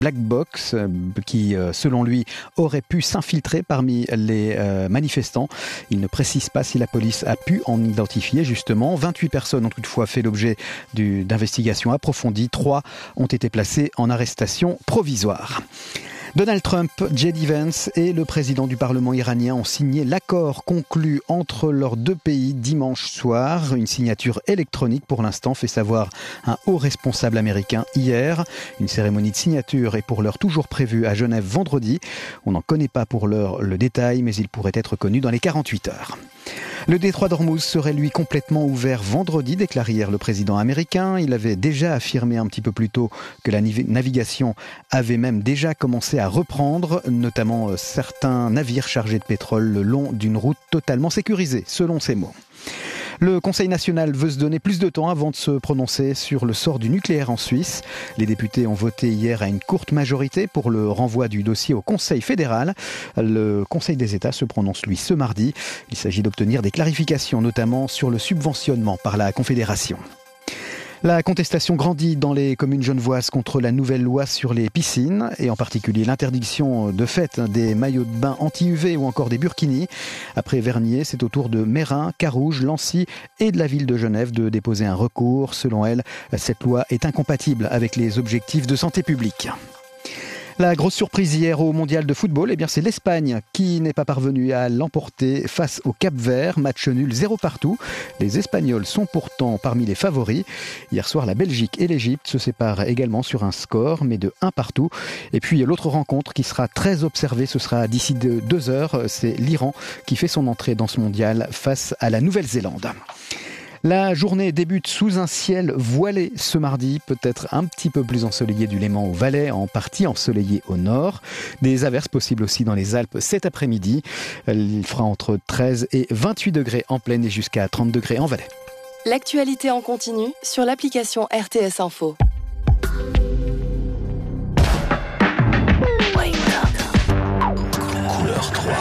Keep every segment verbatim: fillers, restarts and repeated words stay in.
Black Box qui, selon lui, aurait pu s'infiltrer parmi les manifestants. Il ne précise pas si la police a pu en identifier justement. vingt-huit personnes ont toutefois fait l'objet du, d'investigations approfondies. Trois ont été placées en arrestation provisoire. Donald Trump, J D Vance et le président du Parlement iranien ont signé l'accord conclu entre leurs deux pays dimanche soir. Une signature électronique pour l'instant, fait savoir un haut responsable américain hier. Une cérémonie de signature est pour l'heure toujours prévue à Genève vendredi. On n'en connaît pas pour l'heure le détail, mais il pourrait être connu dans les quarante-huit heures. Le détroit d'Ormuz serait lui complètement ouvert vendredi, déclare hier le président américain. Il avait déjà affirmé un petit peu plus tôt que la navigation avait même déjà commencé à reprendre, notamment certains navires chargés de pétrole le long d'une route totalement sécurisée, selon ses mots. Le Conseil national veut se donner plus de temps avant de se prononcer sur le sort du nucléaire en Suisse. Les députés ont voté hier à une courte majorité pour le renvoi du dossier au Conseil fédéral. Le Conseil des États se prononce, lui, ce mardi. Il s'agit d'obtenir des clarifications, notamment sur le subventionnement par la Confédération. La contestation grandit dans les communes genevoises contre la nouvelle loi sur les piscines et en particulier l'interdiction de fait des maillots de bain anti-U V ou encore des burkinis. Après Vernier, c'est au tour de Mérin, Carouge, Lancy et de la ville de Genève de déposer un recours. Selon elle, cette loi est incompatible avec les objectifs de santé publique. La grosse surprise hier au mondial de football, eh bien c'est l'Espagne qui n'est pas parvenue à l'emporter face au Cap-Vert. Match nul zéro partout. Les Espagnols sont pourtant parmi les favoris. Hier soir, la Belgique et l'Égypte se séparent également sur un score, mais de un partout. Et puis l'autre rencontre qui sera très observée, ce sera d'ici deux heures. C'est l'Iran qui fait son entrée dans ce mondial face à la Nouvelle-Zélande. La journée débute sous un ciel voilé ce mardi, peut-être un petit peu plus ensoleillé du Léman au Valais, en partie ensoleillé au nord. Des averses possibles aussi dans les Alpes cet après-midi. Il fera entre treize et vingt-huit degrés en plaine et jusqu'à trente degrés en Valais. L'actualité en continu sur l'application R T S Info. Couleur trois.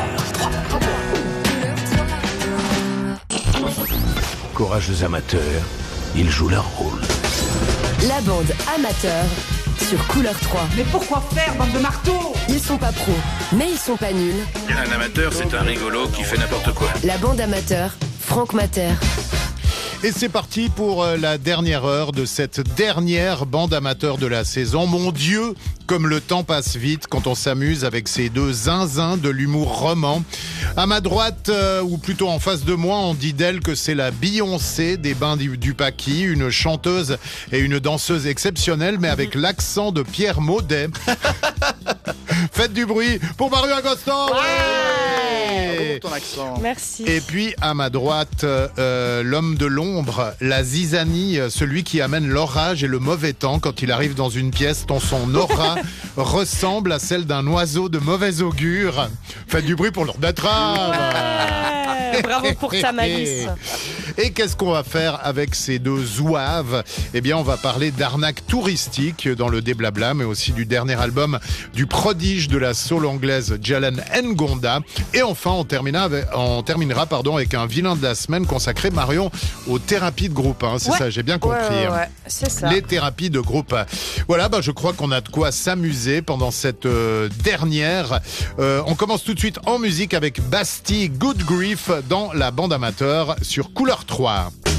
Courageux amateurs, ils jouent leur rôle. La bande amateur sur Couleur trois. Mais pourquoi faire, bande de marteaux ? Ils sont pas pros, mais ils sont pas nuls. Un amateur, c'est un rigolo qui fait n'importe quoi. La bande amateur, Franck Mater. Et c'est parti pour la dernière heure de cette dernière bande amateur de la saison. Mon Dieu, comme le temps passe vite quand on s'amuse avec ces deux zinzins de l'humour roman. À ma droite, euh, ou plutôt en face de moi, on dit d'elle que c'est la Beyoncé des bains du, du Paquis, une chanteuse et une danseuse exceptionnelle, mais avec l'accent de Pierre Maudet. Faites du bruit pour Mario Agostin. Ouais. Ton accent. Merci. Et puis à ma droite, euh, l'homme de l'ombre, la zizanie, celui qui amène l'orage et le mauvais temps quand il arrive dans une pièce dont son aura ressemble à celle d'un oiseau de mauvais augure. Faites du bruit pour leur betterave. Ouais. Bravo pour ta malice. Et qu'est-ce qu'on va faire avec ces deux zouaves ? Eh bien, on va parler d'arnaque touristique dans le déblabla, mais aussi du dernier album du prodige de la soul anglaise Jalen Ngonda. Et enfin, on terminera, avec, on terminera pardon, avec un vilain de la semaine consacré, Marion, aux thérapies de groupe. Hein. C'est ouais. ça, j'ai bien compris. Ouais, ouais, ouais. C'est ça. Les thérapies de groupe. Voilà, bah, je crois qu'on a de quoi s'amuser pendant cette euh, dernière. Euh, on commence tout de suite en musique avec Bastille, Good Grief dans la bande amateur sur Couleur trois.